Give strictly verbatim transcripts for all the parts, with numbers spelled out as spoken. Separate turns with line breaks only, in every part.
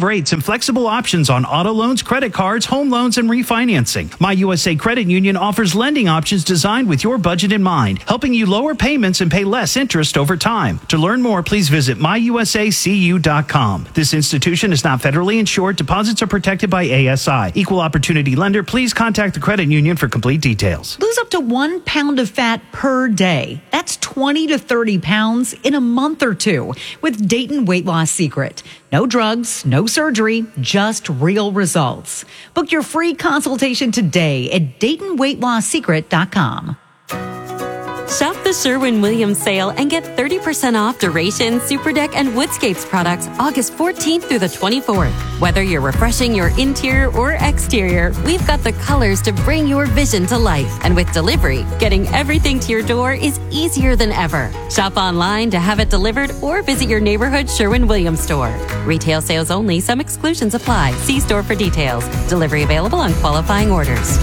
rates and flexible options on auto loans, credit cards, home loans, and refinancing. My U S A Credit Union offers lending options designed with your budget in mind, helping you lower payments and pay less interest over time. To learn more, please visit my u s a c u dot com. This institution is not federally insured. Deposits are protected by A S I. Equal opportunity lender. Please contact the credit union for complete details.
Lose up to one pound of fat per day. That's twenty to thirty pounds in a month or two with Dayton Weight Loss Secret. No drugs, no surgery, just real results. Book your free consultation today at dayton weight loss secret dot com.
Shop the Sherwin-Williams sale and get thirty percent off Duration, Superdeck, and Woodscapes products August fourteenth through the twenty-fourth. Whether you're refreshing your interior or exterior, we've got the colors to bring your vision to life. And with delivery, getting everything to your door is easier than ever. Shop online to have it delivered or visit your neighborhood Sherwin-Williams store. Retail sales only. Some exclusions apply. See store for details. Delivery available on qualifying orders.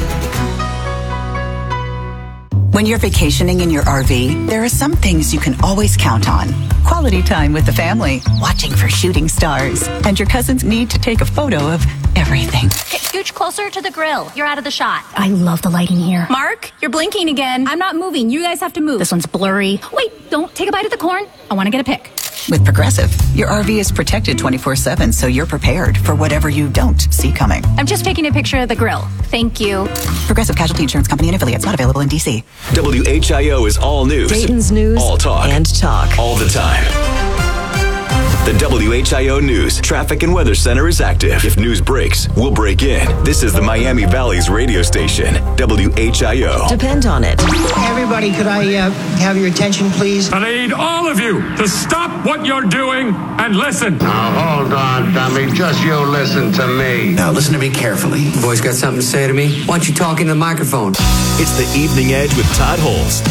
When you're vacationing in your R V, there are some things you can always count on. Quality time with the family, watching for shooting stars, and your cousin's need to take a photo of everything.
Scooch closer to the grill. You're out of the shot.
I love the lighting here.
Mark, you're blinking again. I'm not moving. You guys have to move.
This one's blurry.
Wait, don't take a bite of the corn. I want to get a pic.
With Progressive, your R V is protected twenty-four seven, so you're prepared for whatever you don't see coming.
I'm just taking a picture of the grill. Thank you.
Progressive Casualty Insurance Company and affiliates, not available in D C.
W H I O is all news.
Dayton's news.
All talk.
And talk.
All the time. The W H I O News Traffic and Weather Center is active. If news breaks, we'll break in. This is the Miami Valley's radio station, W H I O.
Depend on it.
Everybody, could I uh, have your attention, please?
I need all of you to stop what you're doing and listen.
Now, hold on, dummy. Just you listen to me.
Now, listen to me carefully.
The boy's got something to say to me. Why don't you talk into the microphone?
It's the Evening Edge with Todd Holes.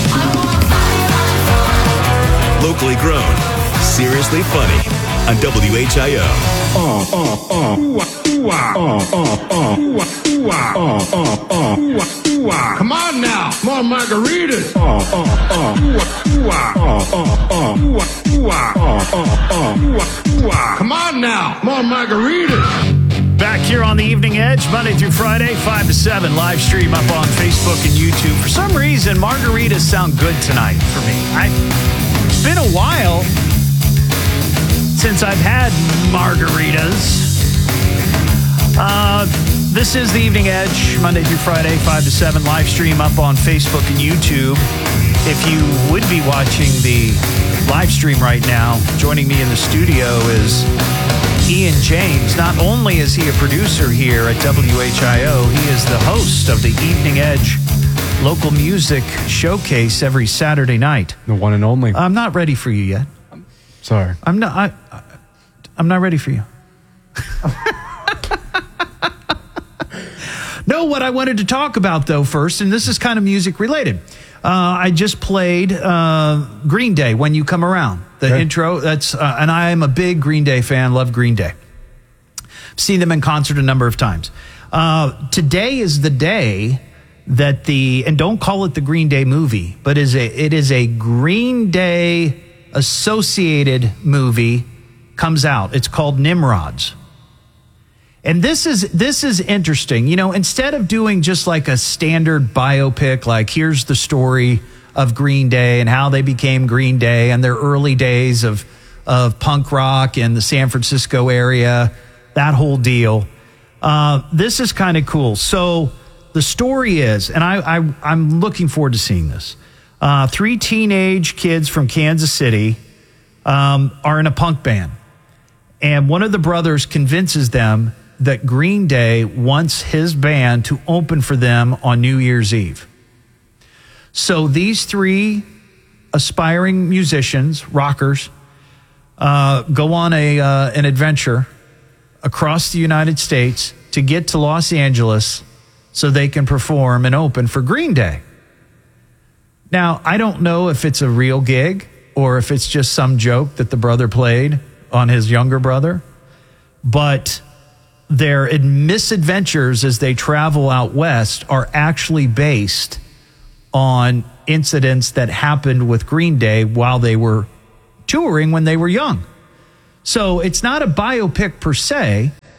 Locally grown, seriously funny on W H I O.
Uh, uh, uh. Ooh, ooh, ah. Uh, uh, uh. Ooh, ooh, ah. Uh, uh, uh. Ooh, ooh, ah. Come on now, more margaritas. Uh, uh, uh. Ooh, ooh, ah. Uh, uh, uh. Ooh, ooh, ah. Uh, uh, uh. Ooh, ooh, ah. Come on now, more margaritas.
Back here on the Evening Edge, Monday through Friday, five to seven, live stream up on Facebook and YouTube. For some reason, margaritas sound good tonight for me. I, it's been a while since I've had margaritas. Uh, this is the Evening Edge, Monday through Friday, five to seven, live stream up on Facebook and YouTube. If you would be watching the live stream right now, joining me in the studio is Ian James. Not only is he a producer here at W H I O, he is the host of the Evening Edge local music showcase every Saturday night.
The one and only.
I'm not ready for you yet.
Sorry.
I'm not I, I'm not ready for you. No, what I wanted to talk about though first, and this is kind of music related. Uh, I just played uh, Green Day, When You Come Around. The okay. intro, that's uh, and I am a big Green Day fan, love Green Day. Seen them in concert a number of times. Uh, today is the day that the, and don't call it the Green Day movie, but is a, it is a Green Day associated movie comes out. It's called Nimrods. And this is this is interesting. You know, instead of doing just like a standard biopic, like here's the story of Green Day and how they became Green Day and their early days of of punk rock in the San Francisco area, that whole deal. Uh, this is kind of cool. So the story is, and I, I I'm looking forward to seeing this. Uh, three teenage kids from Kansas City um, are in a punk band, and one of the brothers convinces them that Green Day wants his band to open for them on New Year's Eve. So these three aspiring musicians, rockers, uh, go on a uh, an adventure across the United States to get to Los Angeles so they can perform and open for Green Day. Now, I don't know if it's a real gig or if it's just some joke that the brother played on his younger brother, but their misadventures as they travel out west are actually based on incidents that happened with Green Day while they were touring when they were young. So it's not a biopic per se,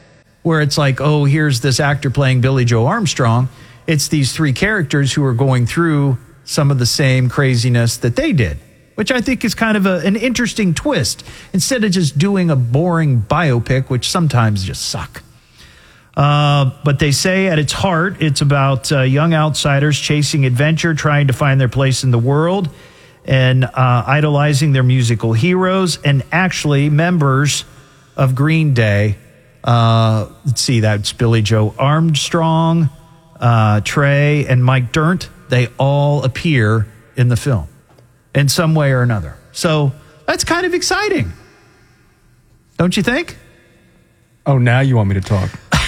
where it's like, oh, here's this actor playing Billy Joe Armstrong. It's these three characters who are going through some of the same craziness that they did, which I think is kind of a, an interesting twist, instead of just doing a boring biopic, which sometimes just suck. Uh, but they say at its heart, it's about uh, young outsiders chasing adventure, trying to find their place in the world, and uh, idolizing their musical heroes, and actually members of Green Day. Uh, let's see, that's Billy Joe Armstrong, uh, Trey, and Mike Dirnt. They all appear in the film in some way or another. So that's kind of exciting. Don't you think?
Oh, now you want me to talk.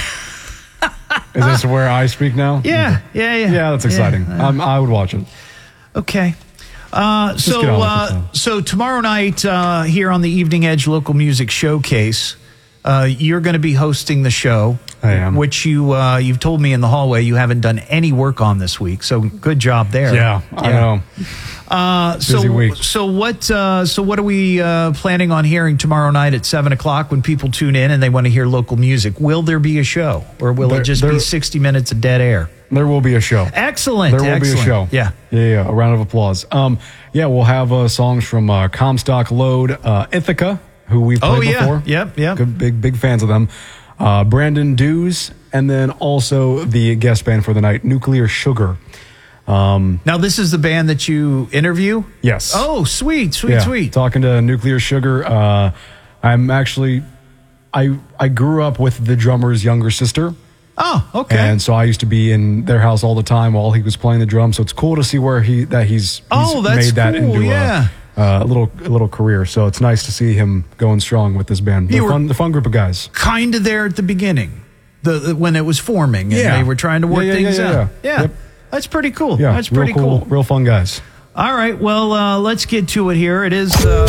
Is this where I speak now?
Yeah, yeah, yeah.
Yeah, that's exciting.
Yeah, uh,
um, I would watch it.
Okay. Uh, so, uh, so tomorrow night uh, here on the Evening Edge Local Music Showcase, uh, you're going to be hosting the show.
I am.
Which you uh, you've told me in the hallway you haven't done any work on this week. So good job there.
Yeah, I
yeah.
know.
Uh,
Busy
so,
week.
so what? Uh, so what are we uh, planning on hearing tomorrow night at seven o'clock when people tune in and they want to hear local music? Will there be a show, or will
There-
it just
there-
be sixty minutes of dead air?
There will be a show.
Excellent.
There will
excellent.
be a show.
Yeah.
Yeah, yeah. A round of applause. Um, yeah, we'll have uh, songs from uh, Comstock Load, uh, Ithaca, who we've played
Oh, yeah.
before.
Yep, yep.
Good, big, big fans of them. Uh, Brandon Dews, and then also the guest band for the night, Nuclear Sugar. Um,
Now this is the band that you interview?
Yes.
Oh, sweet, sweet,
yeah,
sweet.
Talking to Nuclear Sugar. Uh, I'm actually, I I grew up with the drummer's younger sister.
Oh, okay.
And so I used to be in their house all the time while he was playing the drums. So it's cool to see where he that he's, he's
Oh, that's
made that
cool,
into
yeah.
a, a little a little career. So it's nice to see him going strong with this band. The
You were-
fun, the fun group of guys.
Kind of there at the beginning, the, the when it was forming, and
Yeah.
they were trying to work
Yeah, yeah,
things
yeah,
out.
yeah.
Yeah,
Yep.
that's pretty cool.
Yeah,
that's
real
pretty
cool,
cool.
real fun guys.
All right, well, uh, let's get to it here. It is uh,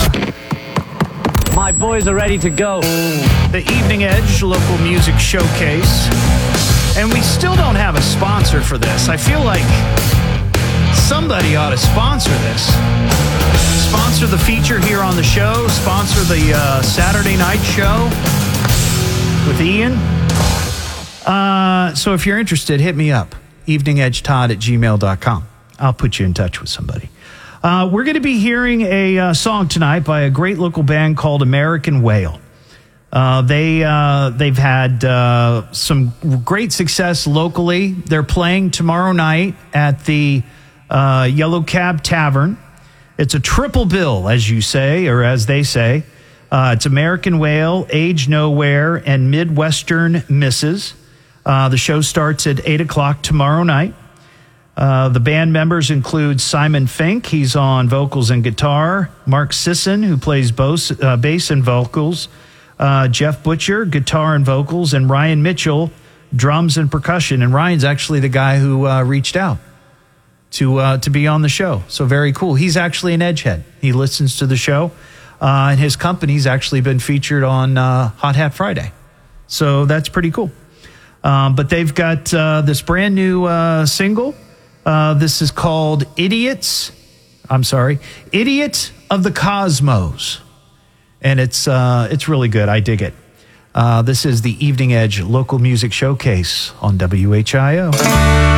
My boys are ready to go.
the Evening Edge Local Music Showcase, and we still don't have a sponsor for this. I feel like somebody ought to sponsor this. Sponsor the feature here on the show. Sponsor the uh, Saturday night show with Ian. Uh, so if you're interested, hit me up. evening edge todd at gmail dot com. I'll put you in touch with somebody. Uh, we're going to be hearing a uh, song tonight by a great local band called American Whale. Uh, they, uh, they've had uh, some great success locally. They're playing tomorrow night at the uh, Yellow Cab Tavern. It's a triple bill, as you say, or as they say. Uh, it's American Whale, Age Nowhere, and Midwestern Misses. Uh, the show starts at eight o'clock tomorrow night. Uh, the band members include Simon Fink, he's on vocals and guitar, Mark Sisson, who plays bass, uh, bass and vocals, uh, Jeff Butcher, guitar and vocals, and Ryan Mitchell, drums and percussion. And Ryan's actually the guy who uh, reached out to uh, to be on the show. So very cool. He's actually an Edgehead. He listens to the show, uh, and his company's actually been featured on uh, Hot Hat Friday. So that's pretty cool. Um, but they've got uh, this brand new uh, single. Uh, this is called Idiots. I'm sorry, Idiot of the Cosmos. And it's uh, it's really good. I dig it. Uh, this is the Evening Edge Local Music Showcase on W H I O.